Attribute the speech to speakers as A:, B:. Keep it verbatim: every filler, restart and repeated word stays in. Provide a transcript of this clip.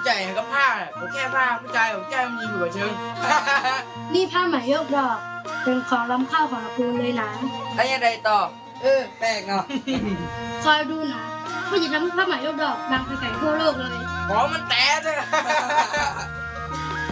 A: ใจกับผ้าผมแค่ผ้าผู้ชายผมแค่มีอยู่เชิง
B: นี่ผ้าไหมยกดอกเป็นของล้ำค่าของตระกูลเลยนะ
C: แล้วยังไงต่อเออแปลกเนาะ
B: คอยดูนะผู้หญิงทำผ้าไหมยกดอกดังไปไกลทั่วโลกเลย
A: ของมันแตะเลย